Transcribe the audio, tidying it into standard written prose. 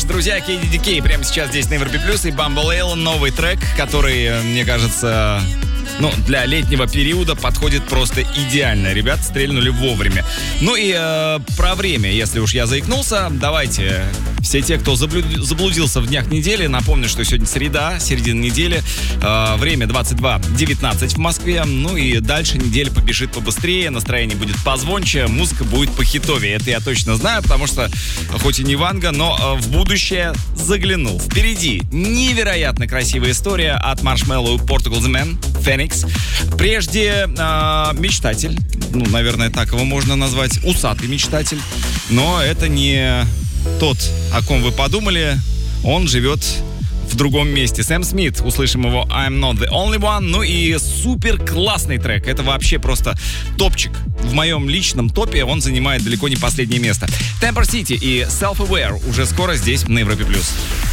друзья, KDDK прямо сейчас здесь на Европе Плюс, и Bamboleo, новый трек, который, мне кажется, для летнего периода подходит просто идеально. Ребята стрельнули вовремя. Ну и про время, если уж я заикнулся, давайте, все те, кто заблудился в днях недели, напомню, что сегодня среда, середина недели, время 22:19 в Москве, ну и дальше неделя побежит побыстрее, настроение будет позвонче, музыка будет похитовее. Это я точно знаю, потому что, хоть и не Ванга, но в будущее заглянул. Впереди невероятно красивая история от Marshmello и Portugal The Man, Phoenix. Прежде мечтатель, наверное, так его можно назвать, усатый мечтатель, но это не тот, о ком вы подумали, он живет в другом месте. Сэм Смит, услышим его I'm Not The Only One, ну и супер классный трек, это вообще просто топчик. В моем личном топе он занимает далеко не последнее место. Temper City и Self-Aware уже скоро здесь на Европе+.